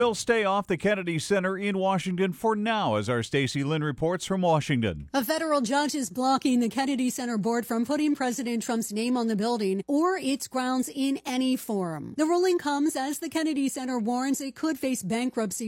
We'll stay off the Kennedy Center in Washington for now, as our Stacey Lynn reports from Washington. A federal judge is blocking the Kennedy Center board from putting President Trump's name on the building or its grounds in any forum. The ruling comes as the Kennedy Center warns it could face bankruptcy